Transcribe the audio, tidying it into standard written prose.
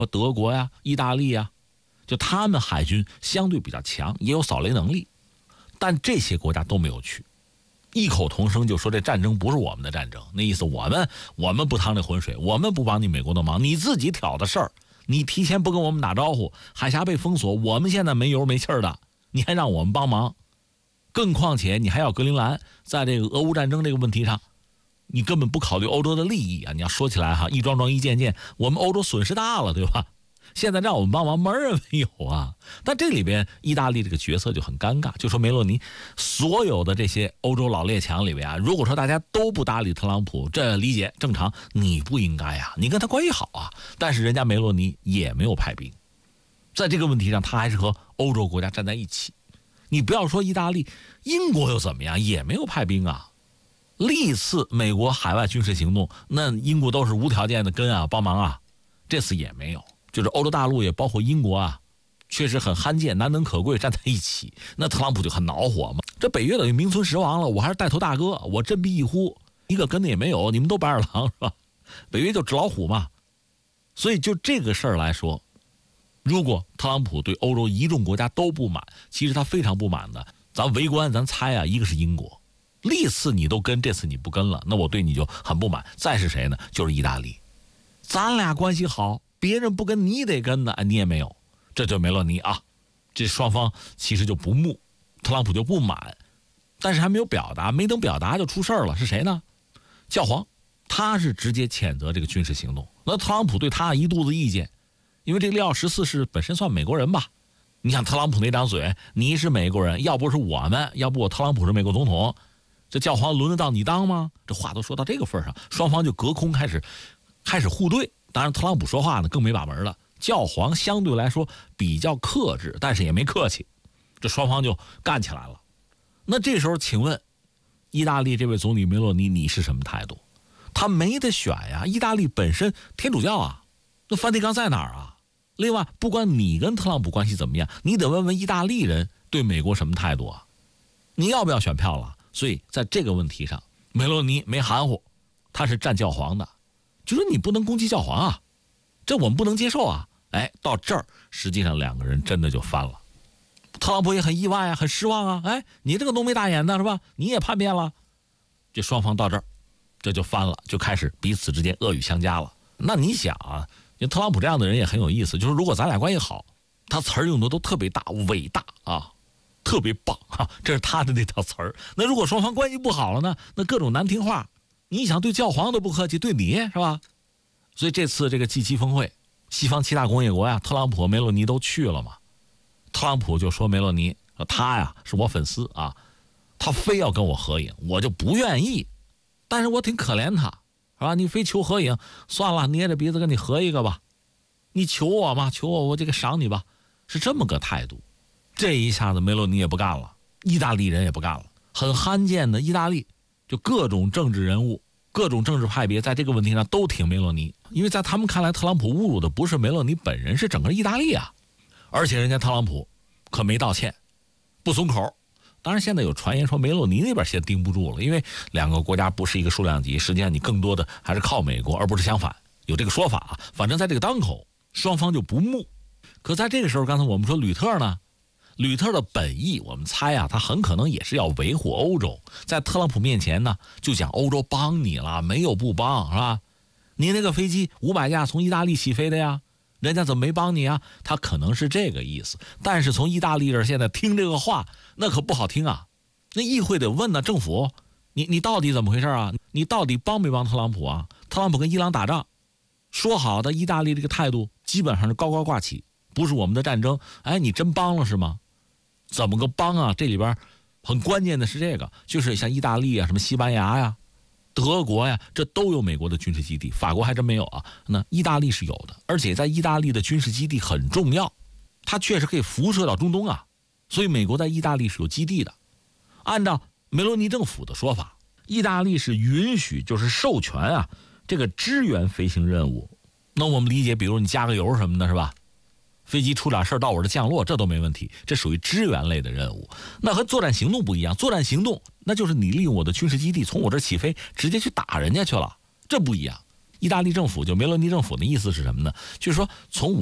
德国呀、意大利呀，就他们海军相对比较强，也有扫雷能力，但这些国家都没有去，异口同声就说这战争不是我们的战争，那意思我们不趟这浑水，我们不帮你美国的忙，你自己挑的事儿，你提前不跟我们打招呼，海峡被封锁，我们现在没油没气儿的，你还让我们帮忙，更况且你还要格陵兰，在这个俄乌战争这个问题上，你根本不考虑欧洲的利益啊！你要说起来哈，一桩桩一件件，我们欧洲损失大了，对吧？现在让我们帮忙，门儿也没有啊！但这里边意大利这个角色就很尴尬，就说梅洛尼所有的这些欧洲老列强里边啊，如果说大家都不搭理特朗普，这理解正常，你不应该啊，你跟他关系好啊。但是人家梅洛尼也没有派兵，在这个问题上，他还是和欧洲国家站在一起。你不要说意大利，英国又怎么样，也没有派兵啊。历次美国海外军事行动，那英国都是无条件的跟啊帮忙啊，这次也没有。就是欧洲大陆也包括英国啊，确实很罕见、难能可贵站在一起。那特朗普就很恼火嘛，这北约等于名存实亡了，我还是带头大哥，我振臂一呼，一个跟的也没有，你们都白眼狼是吧？北约就纸老虎嘛。所以就这个事儿来说，如果特朗普对欧洲一众国家都不满，其实他非常不满的，咱围观咱猜啊，一个是英国，历次你都跟，这次你不跟了，那我对你就很不满。再是谁呢？就是意大利，咱俩关系好，别人不跟你得跟呢，你也没有，这就梅洛尼啊。这双方其实就不睦，特朗普就不满，但是还没有表达，没等表达就出事了。是谁呢？教皇，他是直接谴责这个军事行动。那特朗普对他一肚子意见，因为这个利奥14世本身算美国人吧。你想特朗普那张嘴，你是美国人，要不是我们，要不我特朗普是美国总统，这教皇轮得到你当吗？这话都说到这个份上，双方就隔空开始互对。当然特朗普说话呢更没把门了，教皇相对来说比较克制，但是也没客气，这双方就干起来了。那这时候请问意大利这位总理梅洛尼，你是什么态度？他没得选呀，意大利本身天主教啊，那梵蒂冈在哪儿啊？另外不管你跟特朗普关系怎么样，你得问问意大利人对美国什么态度啊？你要不要选票了？所以在这个问题上梅洛尼没含糊，他是站教皇的，就说你不能攻击教皇啊，这我们不能接受啊。到这儿实际上两个人真的就翻了。特朗普也很意外啊，很失望啊，你这个浓眉大眼的是吧，你也叛变了。这双方到这儿这就翻了，就开始彼此之间恶语相加了。那你想啊，特朗普这样的人也很有意思，就是如果咱俩关系好，他词儿用的都特别大，伟大啊，特别棒啊，这是他的那套词儿。那如果双方关系不好了呢，那各种难听话，你想对教皇都不客气，对你是吧？所以这次这个 G7 峰会，西方7大工业国呀，特朗普、梅洛尼都去了嘛。特朗普就说梅洛尼，他呀是我粉丝啊，他非要跟我合影，我就不愿意，但是我挺可怜他，是吧？你非求合影，算了，捏着鼻子跟你合一个吧。你求我嘛，求我这个赏你吧，是这么个态度。这一下子梅洛尼也不干了，意大利人也不干了，很罕见的，意大利就各种政治人物、各种政治派别在这个问题上都挺梅洛尼，因为在他们看来，特朗普侮辱的不是梅洛尼本人，是整个意大利啊。而且人家特朗普可没道歉，不松口。当然现在有传言说梅洛尼那边先盯不住了，因为两个国家不是一个数量级，实际上你更多的还是靠美国，而不是相反，有这个说法啊。反正在这个当口，双方就不睦。可在这个时候，刚才我们说吕特呢，吕特的本意我们猜啊，他很可能也是要维护欧洲，在特朗普面前呢就讲欧洲帮你了，没有不帮，是吧？你那个飞机500架从意大利起飞的呀，人家怎么没帮你啊？他可能是这个意思。但是从意大利这儿现在听这个话，那可不好听啊。那议会得问呢，政府，你到底怎么回事啊？你到底帮没帮特朗普啊？特朗普跟伊朗打仗，说好的意大利这个态度基本上是高高挂起，不是我们的战争。你真帮了是吗？怎么个帮啊？这里边很关键的是这个，就是像意大利啊、什么西班牙呀、德国呀，这都有美国的军事基地，法国还真没有啊。那意大利是有的，而且在意大利的军事基地很重要，它确实可以辐射到中东啊，所以美国在意大利是有基地的。按照梅洛尼政府的说法，意大利是允许，就是授权啊，这个支援飞行任务。那我们理解，比如你加个油什么的，是吧？飞机出点事儿到我这降落，这都没问题，这属于支援类的任务。那和作战行动不一样，作战行动那就是你利用我的军事基地从我这起飞直接去打人家去了，这不一样。 意大利政府就梅洛尼政府的意思是什么呢？就是说从